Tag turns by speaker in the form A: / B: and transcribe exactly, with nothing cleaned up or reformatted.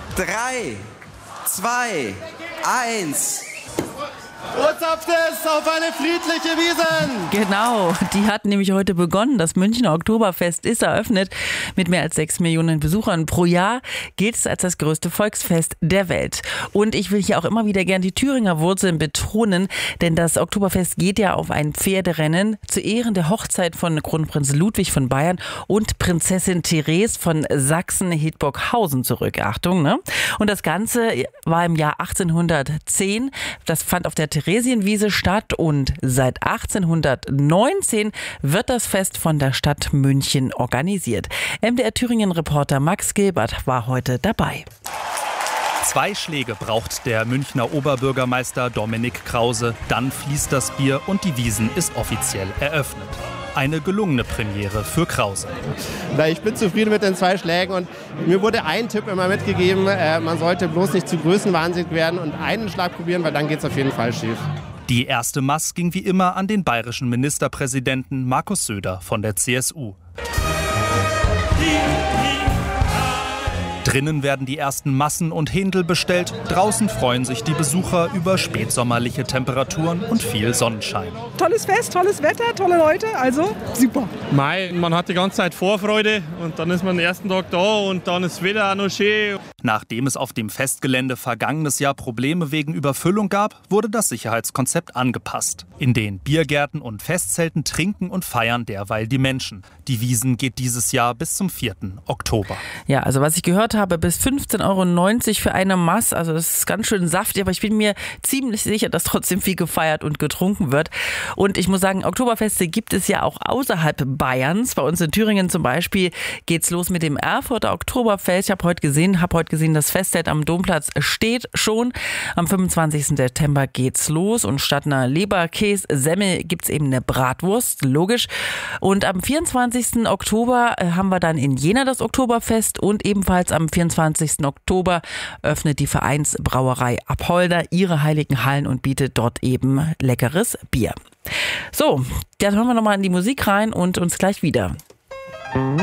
A: drei, zwei, eins.
B: Urzapftes auf eine friedliche Wiesn!
C: Genau, die hat nämlich heute begonnen. Das Münchner Oktoberfest ist eröffnet. Mit mehr als sechs Millionen Besuchern pro Jahr gilt es als das größte Volksfest der Welt. Und ich will hier auch immer wieder gern die Thüringer Wurzeln betonen, denn das Oktoberfest geht ja auf ein Pferderennen zu Ehren der Hochzeit von Kronprinz Ludwig von Bayern und Prinzessin Therese von Sachsen-Hildburghausen zurück. Achtung, ne? Und das Ganze war im Jahr achtzehnhundertzehn. Das fand auf der Theresienwiese statt und seit achtzehnhundertneunzehn wird das Fest von der Stadt München organisiert. M D R Thüringen-Reporter Max Gilbert war heute dabei.
D: Zwei Schläge braucht der Münchner Oberbürgermeister Dominik Krause, dann fließt das Bier und die Wiesn ist offiziell eröffnet. Eine gelungene Premiere für Krause.
B: Ich bin zufrieden mit den zwei Schlägen und mir wurde ein Tipp immer mitgegeben, man sollte bloß nicht zu größenwahnsinnig werden und einen Schlag probieren, weil dann geht es auf jeden Fall schief.
D: Die erste Maß ging wie immer an den bayerischen Ministerpräsidenten Markus Söder von der C S U. Drinnen werden die ersten Massen und Händel bestellt. Draußen freuen sich die Besucher über spätsommerliche Temperaturen und viel Sonnenschein.
E: Tolles Fest, tolles Wetter, tolle Leute, also super.
F: Mei, man hat die ganze Zeit Vorfreude und dann ist man den ersten Tag da und dann ist das Wetter auch noch schön.
D: Nachdem es auf dem Festgelände vergangenes Jahr Probleme wegen Überfüllung gab, wurde das Sicherheitskonzept angepasst. In den Biergärten und Festzelten trinken und feiern derweil die Menschen. Die Wiesn geht dieses Jahr bis zum vierten Oktober.
C: Ja, also was ich gehört habe, bis fünfzehn Euro neunzig für eine Maß. Also das ist ganz schön saftig, aber ich bin mir ziemlich sicher, dass trotzdem viel gefeiert und getrunken wird. Und ich muss sagen, Oktoberfeste gibt es ja auch außerhalb Bayerns. Bei uns in Thüringen zum Beispiel geht's los mit dem Erfurter Oktoberfest. Ich habe heute gesehen, habe heute gesehen, das Festzelt am Domplatz steht schon. Am fünfundzwanzigsten September geht's los und statt einer Leberkäse-Semmel gibt's eben eine Bratwurst, logisch. Und am vierundzwanzigsten Oktober haben wir dann in Jena das Oktoberfest und ebenfalls am vierundzwanzigsten Oktober öffnet die Vereinsbrauerei Apolda ihre heiligen Hallen und bietet dort eben leckeres Bier. So, dann hören wir nochmal in die Musik rein und uns gleich wieder.